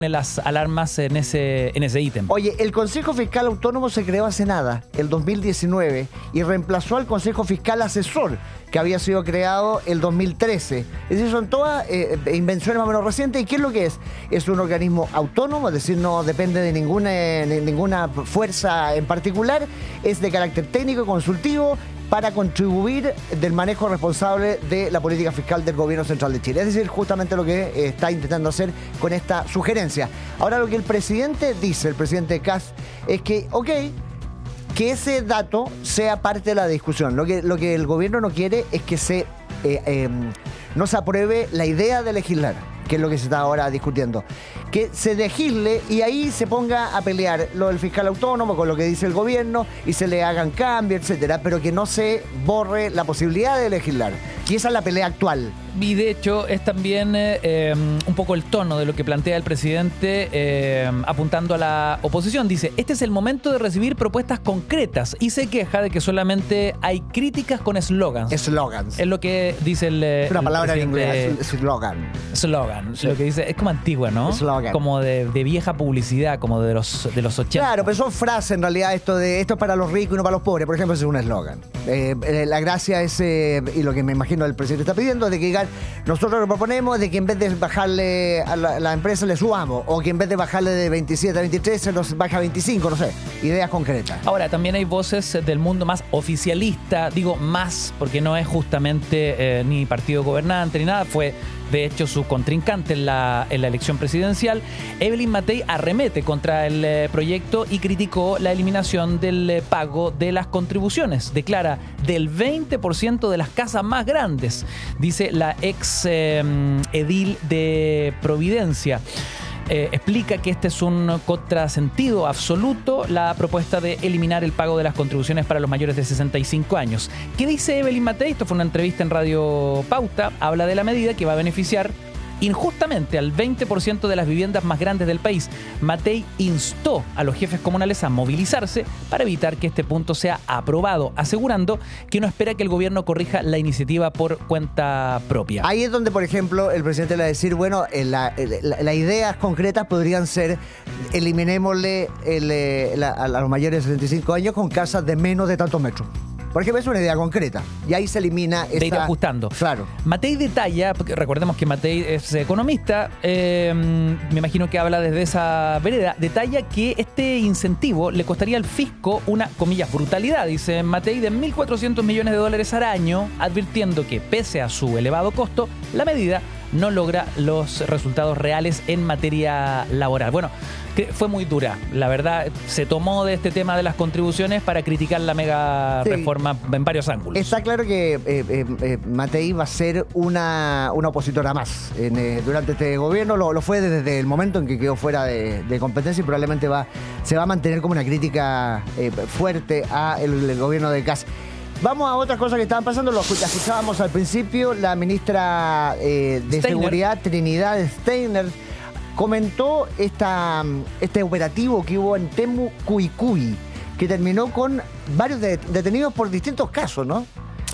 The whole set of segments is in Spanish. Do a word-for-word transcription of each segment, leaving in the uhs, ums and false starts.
las alarmas en ese en ese ítem. Oye, el Consejo Fiscal Autónomo se creó hace nada, el dos mil diecinueve, y reemplazó al Consejo Fiscal Asesor, que había sido creado el dos mil trece. Es decir, son todas eh, invenciones más o menos recientes. ¿Y qué es lo que es? Es un organismo autónomo, es decir, no depende de ninguna, de ninguna fuerza en particular, es de carácter técnico y consultivo, para contribuir del manejo responsable de la política fiscal del Gobierno Central de Chile. Es decir, justamente lo que eh, está intentando hacer con esta sugerencia. Ahora, lo que el presidente dice, el presidente Kast, es que, ok, que ese dato sea parte de la discusión. Lo que, lo que el gobierno no quiere es que se eh, eh, no se apruebe la idea de legislar, que es lo que se está ahora discutiendo. Que se legisle y ahí se ponga a pelear lo del fiscal autónomo con lo que dice el gobierno y se le hagan cambios, etcétera, pero que no se borre la posibilidad de legislar. Y esa es la pelea actual. Y de hecho es también eh, un poco el tono de lo que plantea el presidente eh, apuntando a la oposición. Dice, este es el momento de recibir propuestas concretas, y se queja de que solamente hay críticas con eslogans. Slogans. Es lo que dice el Es una el palabra en presidente. inglés, slogan. Slogan. Sí. Lo que dice es como antigua, ¿no? Slogan. Como de, de vieja publicidad, como de los, de los ochenta. Claro, pero son frases en realidad, esto de esto es para los ricos y no para los pobres, por ejemplo, ese es un eslogan. Eh, eh, la gracia es, eh, y lo que me imagino el presidente está pidiendo, de que digan, nosotros lo proponemos de que en vez de bajarle a la, la empresa le subamos, o que en vez de bajarle de veintisiete a veintitrés se nos baja a veinticinco, no sé, ideas concretas. Ahora, también hay voces del mundo más oficialista, digo más, porque no es justamente eh, ni partido gobernante ni nada, fue de hecho su contrincante en la, en la elección presidencial. Evelyn Matei arremete contra el eh, proyecto y criticó la eliminación del eh, pago de las contribuciones. Declara del veinte por ciento de las casas más grandes, dice la ex eh, edil de Providencia. Eh, explica que este es un contrasentido absoluto, la propuesta de eliminar el pago de las contribuciones para los mayores de sesenta y cinco años. ¿Qué dice Evelyn Matei? Esto fue una entrevista en Radio Pauta. Habla de la medida que va a beneficiar injustamente al veinte por ciento de las viviendas más grandes del país. Matei instó a los jefes comunales a movilizarse para evitar que este punto sea aprobado, asegurando que no espera que el gobierno corrija la iniciativa por cuenta propia. Ahí es donde, por ejemplo, el presidente le va a decir, bueno, eh, la, la, las ideas concretas podrían ser, eliminémosle el, eh, la, a los mayores de sesenta y cinco años con casas de menos de tantos metros. Por ejemplo, es una idea concreta. Y ahí se elimina esa... De ir ajustando. Claro. Matei detalla, porque recordemos que Matei es economista, eh, me imagino que habla desde esa vereda, detalla que este incentivo le costaría al fisco una, comillas, brutalidad, dice Matei, de mil cuatrocientos millones de dólares al año, advirtiendo que pese a su elevado costo, la medida no logra los resultados reales en materia laboral. Bueno, que fue muy dura. La verdad, se tomó de este tema de las contribuciones para criticar la mega Sí. reforma en varios ángulos. Está claro que eh, eh, eh, Matei va a ser una, una opositora más en, eh, durante este gobierno. Lo, lo fue desde el momento en que quedó fuera de, de competencia, y probablemente va, se va a mantener como una crítica eh, fuerte al el gobierno de Kast. Vamos a otras cosas que estaban pasando. Lo escuchábamos al principio. La ministra eh, de Steiner. Seguridad, Trinidad Steiner, comentó esta, este operativo que hubo en Temucuicui, que terminó con varios de, detenidos por distintos casos, ¿no?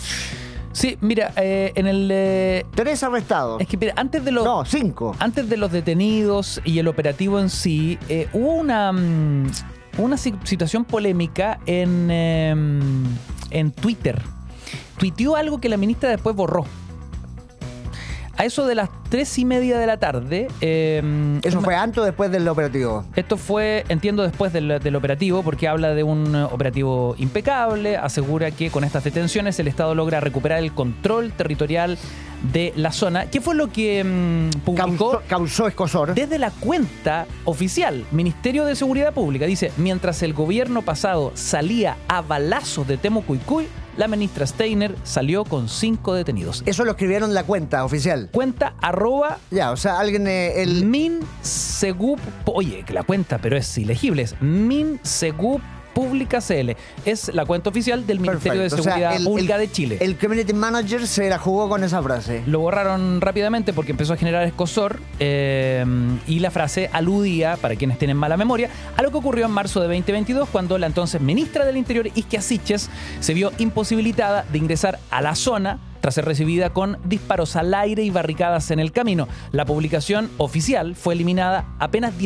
Sí, mira, eh, en el... Eh, Tres arrestados. es que mira, antes de los... No, cinco. Antes de los detenidos y el operativo en sí, eh, hubo una, mm, una situación polémica en, eh, en Twitter. Tuiteó algo que la ministra después borró. A eso de las tres y media de la tarde... Eh, ¿Eso fue antes o después del operativo? Esto fue, entiendo, después del, del operativo, porque habla de un operativo impecable, asegura que con estas detenciones el Estado logra recuperar el control territorial de la zona. ¿Qué fue lo que mmm, publicó? Causó, causó escozor. Desde la cuenta oficial, Ministerio de Seguridad Pública, dice, mientras el gobierno pasado salía a balazos de Temucuicui, la ministra Steiner salió con cinco detenidos. Eso lo escribieron en la cuenta oficial. Cuenta arroba Ya, o sea, alguien... Eh, el... Minsegup, oye, que la cuenta, pero es ilegible, es Minsegup Pública C L. Es la cuenta oficial del Ministerio Perfecto. de Seguridad O sea, el, Pública el, de Chile. El Community Manager se la jugó con esa frase. Lo borraron rápidamente porque empezó a generar escozor eh, y la frase aludía, para quienes tienen mala memoria, a lo que ocurrió en marzo de veinte veintidós, cuando la entonces ministra del Interior, Isquia Siches, se vio imposibilitada de ingresar a la zona tras ser recibida con disparos al aire y barricadas en el camino. La publicación oficial fue eliminada apenas